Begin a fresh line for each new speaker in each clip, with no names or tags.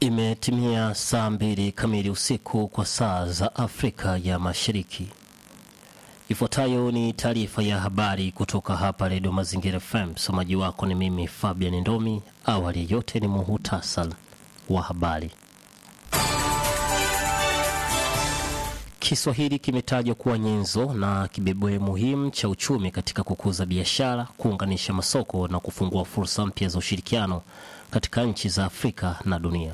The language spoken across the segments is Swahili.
Imetimia saa 2 kamili usiku kwa saa za Afrika ya Mashariki. Ifuatayo ni taarifa ya habari kutoka hapa Radio Mazingira FM. Msomaji wako ni mimi Fabian Ndomi. Awali yote ni muhtasari wa habari. Kiswahili kimetajwa kuwa nyenzo na kibebwe muhimu cha uchumi katika kukuza biashara, kuunganisha masoko na kufungua fursa mpya za ushirikiano katika nchi za Afrika na dunia.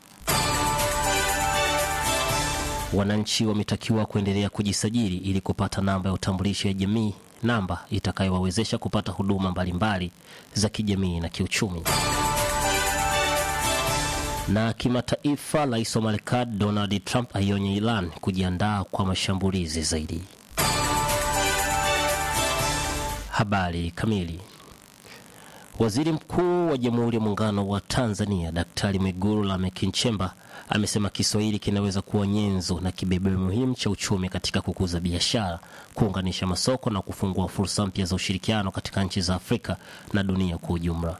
Wananchi wametakiwa kuendelea kujisajili ili kupata namba ya utambulisho ya jamii, namba itakayowawezesha kupata huduma mbalimbali za kijamii na kiuchumi. Na kimataifa, Rais wa Marekani Donald Trump aionya Iran kujiandaa kwa mashambulizi zaidi. Habari kamili. Waziri Mkuu wa Jamhuri ya Muungano wa Tanzania Daktari Mwigulu Lameck Nchemba amesema Kiswahili kinaweza kuwa nyenzo na kibebe muhimu cha uchumi katika kukuza biashara, kuunganisha masoko na kufungua fursa mpya za ushirikiano katika nchi za Afrika na dunia kwa ujumla.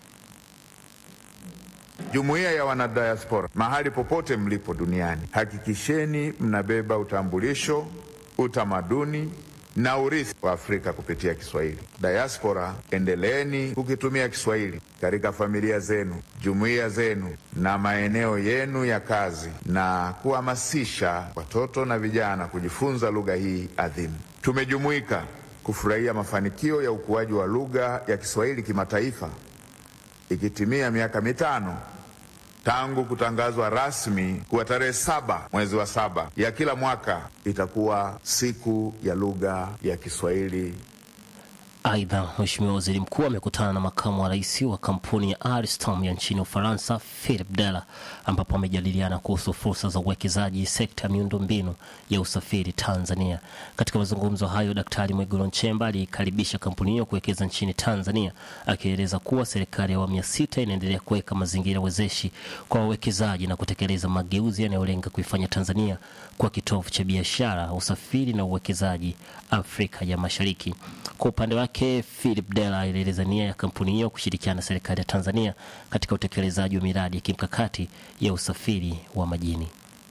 Jumuiya ya wanadiaspora, mahali popote mlipo duniani, hakikisheni mnabeba utambulisho, utamaduni na urithi wa Afrika kupitia Kiswahili. Diaspora, endeleeni kukitumia Kiswahili katika familia zenu, jumuiya zenu na maeneo yenu ya kazi, na kuhamasisha watoto na vijana kujifunza lugha hii adhimu. Tumejumuika kufurahia mafanikio ya ukuaji wa lugha ya Kiswahili kimataifa, ikitimia miaka 5 tangu kutangazwa rasmi kuwa tarehe 7 mwezi wa 7 ya kila mwaka itakuwa siku ya lugha ya Kiswahili.
Aidha, Mheshimiwa Waziri Mkuu amekutana na makamu wa rais wa kampuni ya Alstom ya nchini Ufaransa, Philippe Della, ambapo wamejadiliana kuhusu fursa za uwekezaji sekta ya miundombinu ya usafiri Tanzania. Katika mazungumzo hayo, Daktari Mwigulu Nchemba alikaribisha kampuni hiyo kuwekeza nchini Tanzania, akieleza kuwa serikali ya awamu ya 6 inaendelea kuweka mazingira wezeshi kwa wawekezaji na kutekeleza mageuzi yanayolenga kuifanya Tanzania kwa kitovu cha biashara, usafiri na uwekezaji Afrika ya Mashariki. Kwa upande wake, Philippe Della alieleza nia ya kampuni hiyo kushirikiana na serikali ya Tanzania katika utekelezaji wa miradi ya kimkakati ya usafiri wa majini.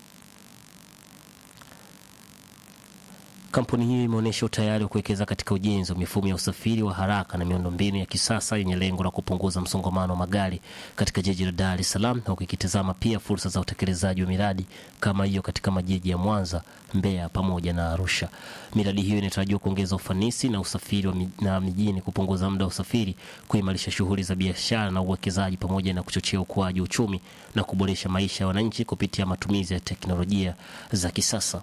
Kampuni hiyo imeonyesha utayari wa kuwekeza katika ujenzi wa mifumo ya usafiri wa haraka na miundombinu ya kisasa yenye lengo la kupunguza msongamano wa magari katika jiji la Dar es Salaam, na ukikitazama pia fursa za utekelezaji wa miradi kama hiyo katika majiji ya Mwanza, Mbeya pamoja na Arusha. Miradi hiyo inatarajiwa kuongeza ufanisi na usafiri na mijini, kupunguza muda wa usafiri, kuimarisha shughuli za biashara na uwekezaji, pamoja na kuchochea ukuaji wa uchumi na kuboresha maisha ya wananchi kupitia matumizi ya teknolojia za kisasa.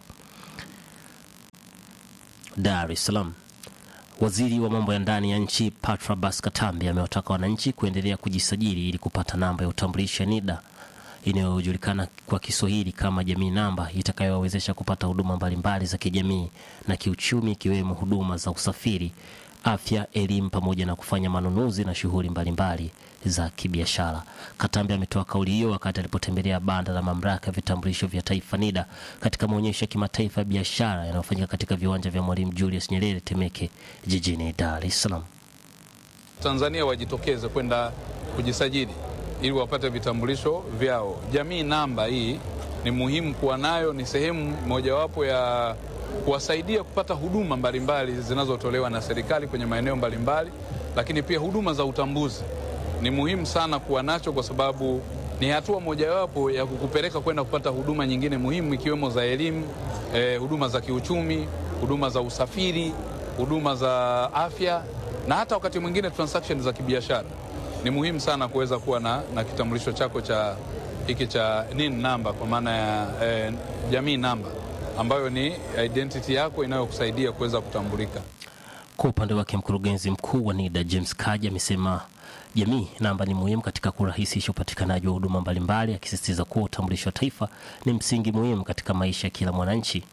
Dar es Salaam. Waziri wa mambo ya ndani ya nchi Patrobas Katambi amewataka wananchi kuendelea kujisajili ili kupata namba ya utambulisho NIDA inayojulikana kwa Kiswahili kama jamii namba, itakayowawezesha kupata huduma mbalimbali za kijamii na kiuchumi, ikiwemo huduma za usafiri, afya, elimu pamoja na kufanya manunuzi na shughuli mbalimbali za kibiashara. Katambi ametoa kauli hiyo wakati alipotembelea banda la mamlaka ya vitambulisho vya taifa NIDA katika maonyesho ya kimataifa ya biashara yanayofanyika katika viwanja vya Mwalimu Julius Nyerere Temeke jijini Dar es Salaam.
Tanzania wajitokeze kwenda kujisajili ili wapate vitambulisho vyao. Jamii namba hii ni muhimu kuwa nayo, ni sehemu mojawapo ya kuwasaidia kupata huduma mbalimbali zinazotolewa na serikali kwenye maeneo mbalimbali, lakini pia huduma za utambuzi ni muhimu sana kuwa nacho, kwa sababu ni hatua mojawapo ya kukupeleka kwenda kupata huduma nyingine muhimu, ikiwemo za elimu, huduma za kiuchumi, huduma za usafiri, huduma za afya na hata wakati mwingine transaction za kibiashara. Ni muhimu sana kuweza kuwa na kitambulisho chako cha hiki cha NIN namba, kwa maana ya jamii namba, ambayo ni identity yako inayokusaidia kuweza kutambulika.
Kwa upande wake, mkurugenzi mkuu wa NIDA James Kaja amesema jamii namba ni muhimu katika kurahisisha upatikanaji wa huduma mbalimbali, akisisitiza kuwa utambulisho wa taifa ni msingi muhimu katika maisha ya kila mwananchi.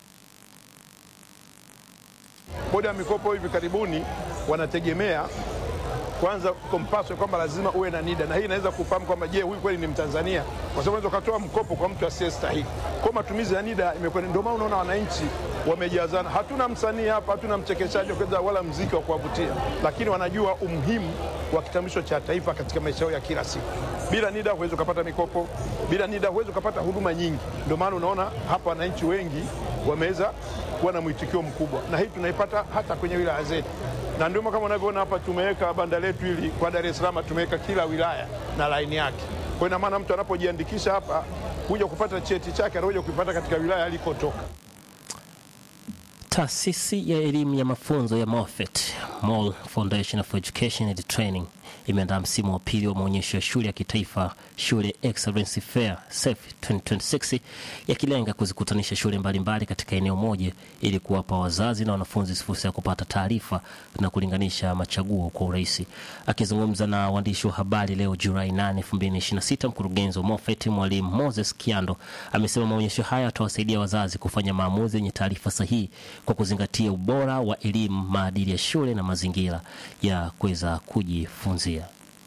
Bodi ya mikopo hivi karibuni wanategemea kwanza kompaswe kwamba lazima uwe na NIDA, na hii inaweza kufahamu kwamba je, huyu kweli ni Mtanzania, kwa sababu unaweza kutoa mkopo kwa mtu asiyestahili. Kwa matumizi ya NIDA imekuwa, ndio maana unaona wananchi wamejazana. Hatuna msanii hapa, hatuna mchekeshaji wala muziki wa kuwavutia, lakini wanajua umuhimu wa kitambulisho cha taifa katika maisha yao ya kila siku. Bila NIDA huwezi ukapata mikopo, bila NIDA huwezi ukapata huduma nyingi. Ndio maana unaona hapa wananchi wengi wameweza kuwa na mwitikio mkubwa, na hii tunaipata hata kwenye wilaya zetu. Na ndio kama unavyoona hapa tumeweka banda letu hili kwa Dar es Salaam, tumeweka kila wilaya na laini yake. Kwa ina maana mtu anapojiandikisha hapa kuja kupata cheti chake anakuja kupata katika wilaya alikotoka.
Taasisi ya elimu ya mafunzo ya Moffett Mall Foundation for Education and Training imeandaa msimu wa pili wa maonyesho ya shule ya kitaifa Shule Excellence Fair SEF 2026 yakilenga kuzikutanisha shule mbalimbali katika eneo moja ili kuwapa wazazi na wanafunzi fursa ya kupata taarifa na kulinganisha machaguo kwa urahisi. Akizungumza na waandishi wa habari leo Julai 8, 2026, mkurugenzi wa Moffett Mwalimu Moses Kiando amesema maonyesho haya yatawasaidia wazazi kufanya maamuzi yenye taarifa sahihi kwa kuzingatia ubora wa elimu, maadili ya shule na mazingira ya kuweza kujifunzia.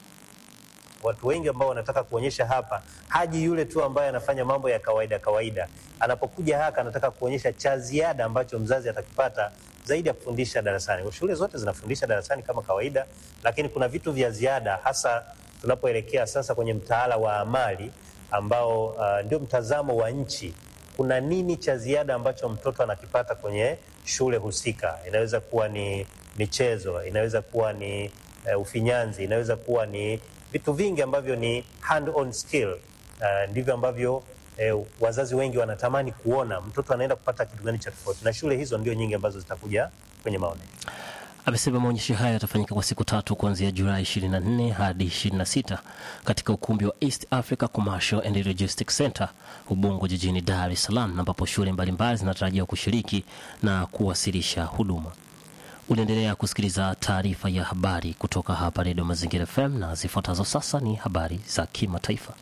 Watu wengi ambao wanataka kuonyesha hapa, haji yule tu ambaye anafanya mambo ya kawaida. Anapokuja hapa anataka kuonyesha cha ziada ambacho mzazi atakipata zaidi ya kufundisha darasani. Shule zote zinafundisha darasani kama kawaida, lakini kuna vitu vya ziada, hasa tunapoelekea sasa kwenye mtaala wa amali ambao ndio mtazamo wa nchi. Kuna nini cha ziada ambacho mtoto anakipata kwenye shule husika? Inaweza kuwa ni michezo, inaweza kuwa ni ufinyanzi, inaweza kuwa ni vitu vingi ambavyo ni hand on skill. Ndivyo ambavyo wazazi wengi wanatamani kuona mtoto anaenda kupata kitu gani cha tofauti, na shule hizo ndio nyingi ambazo zitakuja kwenye maonyesho.
Amesema maonyesho haya yatafanyika kwa siku 3 kuanzia Julai 24 hadi 26 katika ukumbi wa East Africa Commercial and Logistics Center Ubungo jijini Dar es Salaam, ambapo shule mbalimbali zinatarajiwa kushiriki na kuwasilisha huduma. Unaendelea kusikiliza taarifa ya habari kutoka hapa Radio Mazingira FM, na zifuatazo sasa ni habari za kimataifa.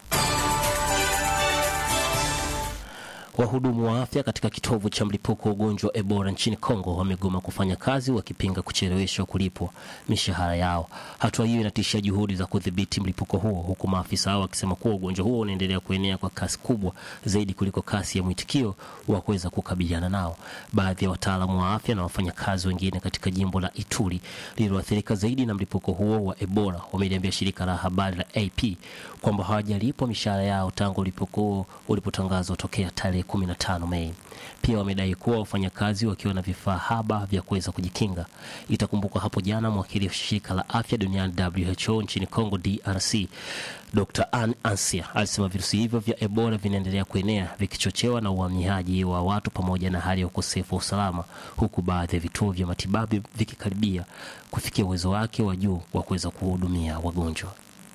Wahudumu wa afya katika kitovu cha mlipuko wa ugonjwa wa Ebola nchini Kongo wamegoma kufanya kazi wakipinga kucheleweshwa kulipwa mishahara yao. Hatua hiyo inatishia juhudi za kudhibiti mlipuko huo, huku maafisa hao wakisema kuwa ugonjwa huo unaendelea kuenea kwa kasi kubwa zaidi kuliko kasi ya mwitikio wa kuweza kukabiliana nao. Baadhi ya wataalamu wa afya na wafanyakazi wengine katika jimbo la Ituri lililoathirika zaidi na mlipuko huo wa Ebola wameliambia shirika la habari la AP kwamba hawajalipwa mishahara yao tangu mlipuko huo ulipotangazwa tokea tarehe 15 Mei. Pia wamedai kuwa wafanyakazi wakiwa na vifaa haba vya kuweza kujikinga. Itakumbuka hapo jana mwakili wa shirika la afya duniani WHO nchini Kongo DRC, Dr. Anne Ansia, alisema virusi hivyo vya Ebola vinaendelea kuenea vikichochewa na uhamiaji wa watu pamoja na hali ya ukosefu wa usalama, huku baadhi ya vituo vya matibabu vikikaribia kufikia uwezo wake wa juu wa kuweza kuhudumia wagonjwa.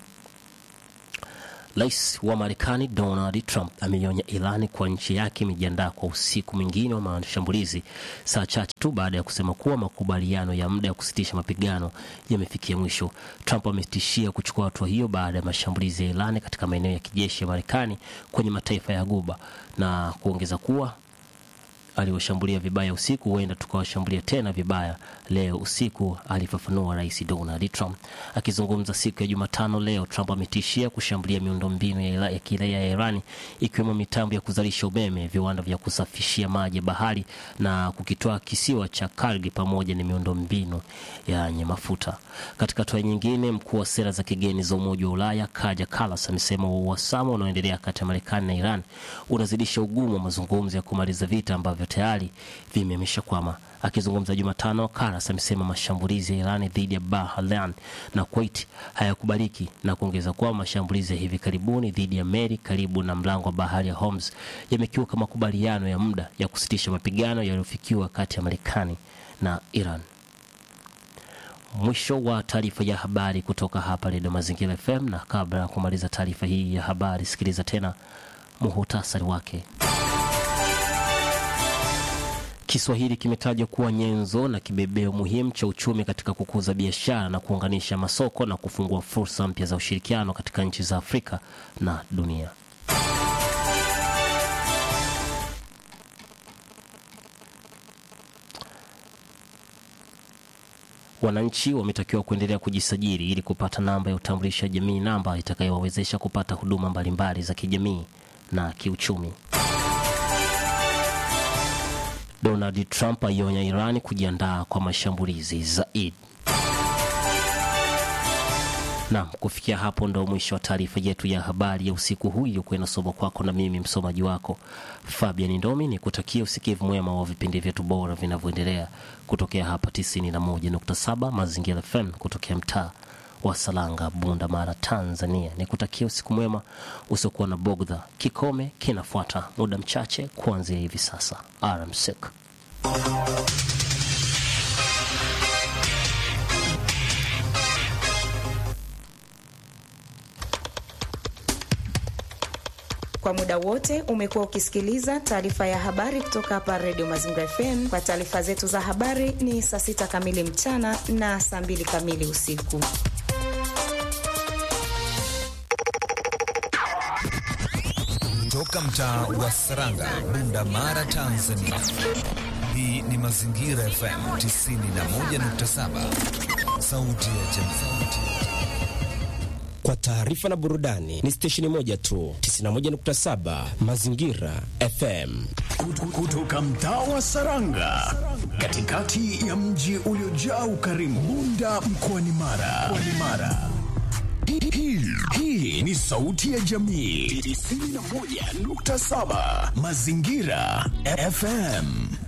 Rais wa Marekani Donald Trump ameionya Iran kwa nchi yake imejiandaa kwa usiku mwingine wa mashambulizi, saa chache tu baada ya kusema kuwa makubaliano ya muda ya kusitisha mapigano yamefikia mwisho. Trump ametishia kuchukua hatua hiyo baada ya mashambulizi ya Iran katika maeneo ya kijeshi ya Marekani kwenye mataifa ya Ghuba, na kuongeza kuwa aliwashambulia vibaya usiku, huenda tukawashambulia tena vibaya leo usiku, alifafanua Rais Donald Trump. Akizungumza siku ya Jumatano leo, Trump ametishia kushambulia miundombinu ya kiraia ya Iran, ikiwemo mitambo ya kuzalisha umeme, viwanda vya kusafishia maji ya bahari na kukitoa kisiwa cha Kargi pamoja na miundombinu ya mafuta. Katika hatua nyingine, mkuu wa sera za kigeni za Umoja wa Ulaya Kaja Kallas amesema uhasama unaoendelea kati ya Marekani na Iran unazidisha ugumu wa mazungumzo ya kumaliza vita ambavyo tayari vimeshakwama. Akizungumza Jumatano, Kallas amesema mashambulizi ya Iran dhidi ya Bahrain na Kuwait hayakubaliki, na kuongeza kuwa mashambulizi ya hivi karibuni dhidi ya meli karibu na mlango wa bahari ya Hormuz yamekiuka makubaliano ya muda ya kusitisha mapigano yaliyofikiwa kati ya Marekani na Iran. Mwisho wa taarifa ya habari kutoka hapa Radio Mazingira FM, na kabla ya kumaliza taarifa hii ya habari, sikiliza tena muhtasari wake. Kiswahili kimetajwa kuwa nyenzo na kibebeo muhimu cha uchumi katika kukuza biashara na kuunganisha masoko na kufungua fursa mpya za ushirikiano katika nchi za Afrika na dunia. Wananchi wametakiwa kuendelea kujisajili ili kupata namba ya utambulisho jamii, namba itakayowawezesha kupata huduma mbalimbali za kijamii na kiuchumi. Donald Trump aionya Iran kujiandaa kwa mashambulizi zaidi. Naam, kufikia hapo ndo mwisho wa taarifa yetu ya habari ya usiku huu iliyokuwa inasoma kwako na mimi msomaji wako Fabian Ndomi. Ni kutakia usikivu mwema wa vipindi vyetu bora vinavyoendelea kutokea hapa 91.7 Mazingira FM kutokea mtaa wa Salanga, Bunda Mara, Tanzania. Ni kutakia usiku mwema usiokuwa na bugdha. Kikome kinafuata muda mchache kuanzia hivi sasa. Aramsik.
Kwa muda wote umekuwa ukisikiliza taarifa ya habari kutoka hapa Radio Mazingira FM. Kwa taarifa zetu za habari ni saa 6 kamili mchana na saa 2 kamili usiku.
Toka mtaa wa Saranga, Bunda Mara, Tanzania. Hii ni Mazingira FM 91.7, sauti ya jamii.
Kwa taarifa na burudani ni stesheni moja tu, 91.7 Mazingira FM.
Kutoka mtaa wa Saranga, katikati ya mji uliojaa ukarimu, Bunda mkoani Mara. Hii ni sauti ya jamii 91.7 Mazingira FM.